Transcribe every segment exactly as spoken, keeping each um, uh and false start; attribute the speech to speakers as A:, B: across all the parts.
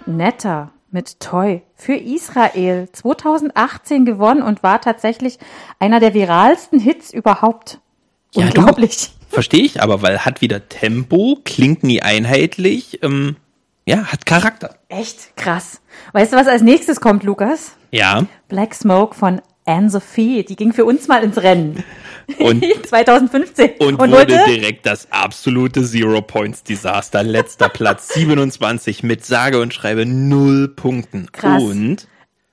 A: Netter mit Toy für Israel zweitausendachtzehn gewonnen und war tatsächlich einer der viralsten Hits überhaupt.
B: Ja,
A: unglaublich.
B: Verstehe ich, aber weil hat wieder Tempo, klingt nie einheitlich, ähm, ja, hat Charakter.
A: Echt krass. Weißt du, was als nächstes kommt, Lukas?
B: Ja.
A: Black Smoke von Anne-Sophie. Die ging für uns mal ins Rennen.
B: Und
A: zwanzig fünfzehn.
B: Und, und wurde direkt das absolute Zero-Points-Desaster. Letzter Platz, siebenundzwanzig mit sage und schreibe null Punkten.
A: Krass.
B: Und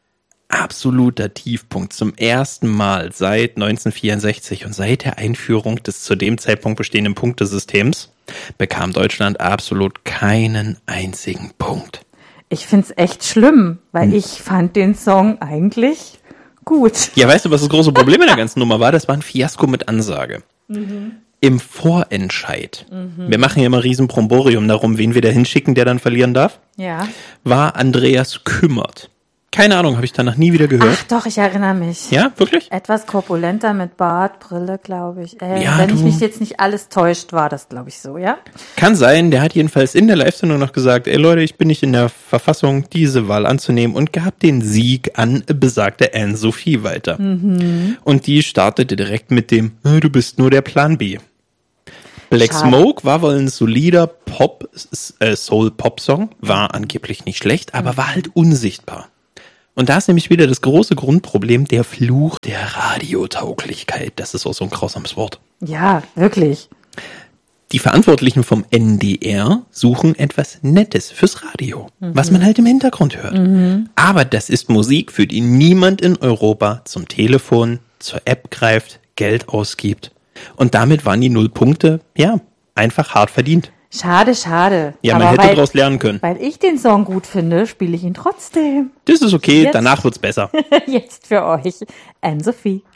B: absoluter Tiefpunkt zum ersten Mal seit neunzehnhundertvierundsechzig und seit der Einführung des zu dem Zeitpunkt bestehenden Punktesystems bekam Deutschland absolut keinen einzigen Punkt.
A: Ich find's echt schlimm, weil hm. ich fand den Song eigentlich gut.
B: Ja, weißt du, was das große Problem in der ganzen Nummer war? Das war ein Fiasko mit Ansage. Mhm. Im Vorentscheid, mhm. wir machen ja immer riesen Bromborium darum, wen wir da hinschicken, der dann verlieren darf,
A: ja.
B: war Andreas Kümmert. Keine Ahnung, habe ich danach nie wieder gehört.
A: Ach doch, ich erinnere mich.
B: Ja, wirklich?
A: Etwas korpulenter mit Bart, Brille, glaube ich. Äh,
B: ja,
A: wenn
B: du.
A: ich mich jetzt nicht alles täuscht, war das, glaube ich, so, ja?
B: Kann sein, der hat jedenfalls in der Live-Sendung noch gesagt, ey Leute, ich bin nicht in der Verfassung, diese Wahl anzunehmen und gab den Sieg an besagte Anne-Sophie weiter. Mhm. Und die startete direkt mit dem, du bist nur der Plan B. Black Schade. Smoke war wohl ein solider Pop, äh, Soul-Pop-Song, war angeblich nicht schlecht, aber mhm. war halt unsichtbar. Und da ist nämlich wieder das große Grundproblem, der Fluch der Radiotauglichkeit. Das ist auch so ein grausames Wort.
A: Ja, wirklich.
B: Die Verantwortlichen vom N D R suchen etwas Nettes fürs Radio, mhm. was man halt im Hintergrund hört. Mhm. Aber das ist Musik, für die niemand in Europa zum Telefon, zur App greift, Geld ausgibt. Und damit waren die null Punkte, ja, einfach hart verdient.
A: Schade, schade.
B: Ja, man
A: aber
B: hätte
A: weil,
B: daraus lernen können.
A: Weil ich den Song gut finde, spiele ich ihn trotzdem.
B: Das ist okay,
A: Jetzt,
B: danach wird's besser.
A: Jetzt für euch, Anne-Sophie.